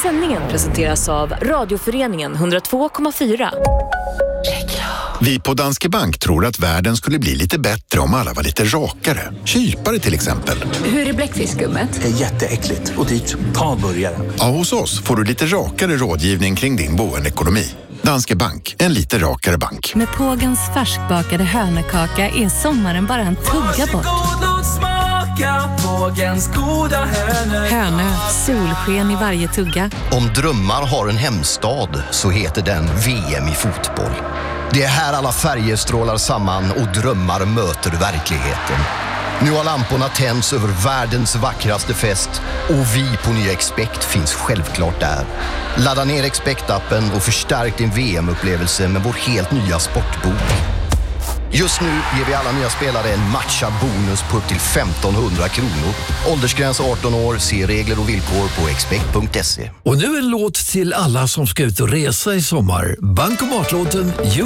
Sändningen presenteras av Radioföreningen 102,4. Vi på Danske Bank tror att världen skulle bli lite bättre om alla var lite rakare. Kypare till exempel. Hur är bläckfiskgummet? Jätteäckligt och dyrt. Ta burgare. Ja, hos oss får du lite rakare rådgivning kring din boendeekonomi. Danske Bank, en lite rakare bank. Med Pågens färskbakade hönökaka är sommaren bara en tugga bort. Hönö, solsken i varje tugga. Om drömmar har en hemstad så heter den VM i fotboll. Det är här alla färger strålar samman och drömmar möter verkligheten. Nu har lamporna tänds över världens vackraste fest och vi på Nya Expect finns självklart där. Ladda ner Expect-appen och förstärk din VM-upplevelse med vår helt nya sportbok. Just nu ger vi alla nya spelare en matchad bonus på upp till 1500 kronor. Åldersgräns 18 år, se regler och villkor på expect.se. Och nu en låt till alla som ska ut och resa i sommar. Bankomatlåten